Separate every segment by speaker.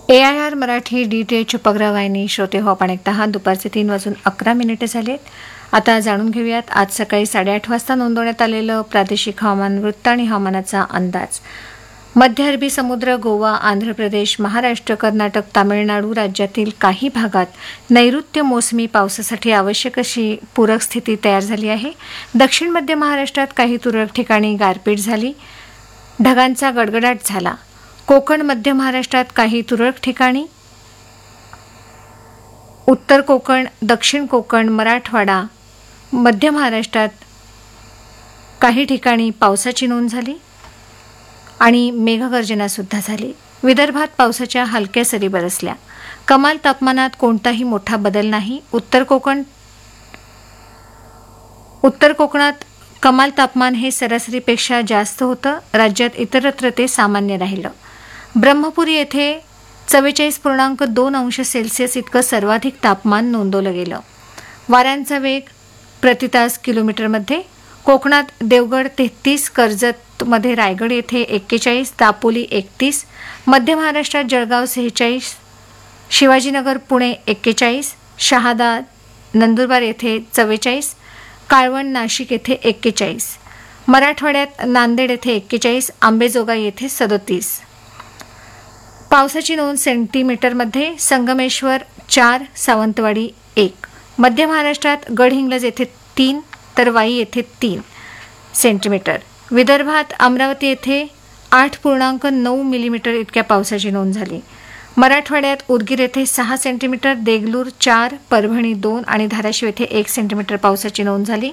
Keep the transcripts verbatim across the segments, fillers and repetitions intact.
Speaker 1: A I R Marathi D T H उपग्रहवाहिनी श्रोते हो आपण ऐकता आहात. दुपारचे तीन वाजून अकरा मिनिटे झालेत. आता जाणून घेऊयात आज सकाळी साडेआठ वाजता नोंदवण्यात आलेलं प्रादेशिक हवामान वृत्त आणि हवामानाचा अंदाज. मध्य अरबी समुद्र, गोवा, आंध्र प्रदेश, महाराष्ट्र, कर्नाटक, तामिळनाडू राज्यातील काही भागात नैऋत्य मोसमी पावसासाठी आवश्यक अशी पूरक स्थिती तयार झाली आहे. दक्षिण मध्य महाराष्ट्रात काही तुरळक ठिकाणी गारपीट झाली, ढगांचा गडगडाट झाला. कोकण, मध्य महाराष्ट्रात काही तुरळक ठिकाणी, उत्तर कोकण, दक्षिण कोकण, मराठवाडा, मध्य महाराष्ट्रात काही ठिकाणी पावसाची नोंद झाली आणि मेघगर्जना सुद्धा झाली. विदर्भात पावसाच्या हलक्या सरी बरसल्या. कमाल तापमानात कोणताही मोठा बदल नाही. उत्तर कोकण उत्तर कोकणात कमाल तापमान हे सरासरीपेक्षा जास्त होतं. राज्यात इतरत्र ते सामान्य राहिलं. ब्रह्मपुरी येथे चव्वेचाळीस पूर्णांक दोन अंश सेल्सिअस इतकं सर्वाधिक तापमान नोंदवलं गेलं. वाऱ्यांचा वेग प्रतितास किलोमीटरमध्ये. कोकणात देवगड तेहतीस, कर्जतमध्ये रायगड येथे एक्केचाळीस, दापोली एकतीस, मध्य महाराष्ट्रात जळगाव सेहेचाळीस, शिवाजीनगर पुणे एक्केचाळीस, शहादा नंदुरबार येथे चव्वेचाळीस, काळवण नाशिक येथे एक्केचाळीस, मराठवाड्यात नांदेड येथे एक्केचाळीस, आंबेजोगाई येथे सदोतीस. पावसाची नोंद सेंटीमीटरमध्ये. संगमेश्वर चार, सावंतवाडी एक. मध्य महाराष्ट्रात गडहिंग्लज येथे तीन तर वाई येथे तीन सेंटीमीटर. विदर्भात अमरावती येथे आठ पूर्णांक नऊ मिलीमीटर इतक्या पावसाची नोंद झाली. मराठवाड्यात उदगीर येथे सहा सेंटीमीटर, देगलूर चार, परभणी दोन आणि धाराशिव येथे एक सेंटीमीटर पावसाची नोंद झाली.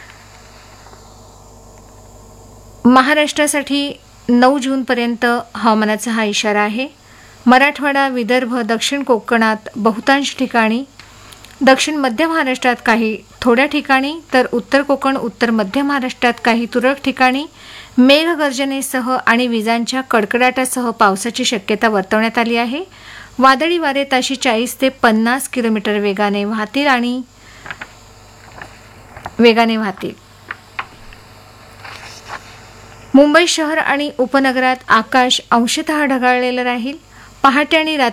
Speaker 1: महाराष्ट्रासाठी नऊ जूनपर्यंत हवामानाचा हा इशारा आहे. मराठवाडा, विदर्भ, दक्षिण कोकणात बहुतांश ठिकाणी, दक्षिण मध्य महाराष्ट्रात काही थोड्या ठिकाणी तर उत्तर कोकण, उत्तर मध्य महाराष्ट्रात काही तुरळक ठिकाणी मेघगर्जनेसह आणि विजांच्या कडकडाटासह पावसाची शक्यता वर्तवण्यात आली आहे. वादळी वारे ताशी चाळीस ते पन्नास किलोमीटर वेगाने वाहतील आणि वेगाने वाहतील. मुंबई शहर आणि उपनगरात आकाश अंशतः ढगाळलेलं राहील. पहाटे आणि